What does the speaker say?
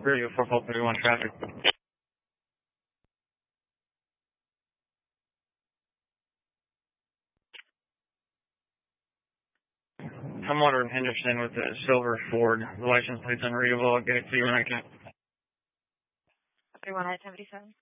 Radio 4431 traffic. I'm ordering Henderson with a silver Ford. The license plate's unreadable. I'll get it to you when I can. 3177.